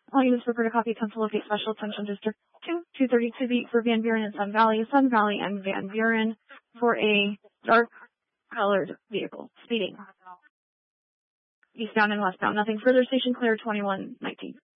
All units prefer to copy attempt to locate special attention district 2, 232 beat for Van Buren and Sun Valley, and Van Buren for a dark colored vehicle. Speeding. Eastbound and westbound. Nothing further. Station clear 2119.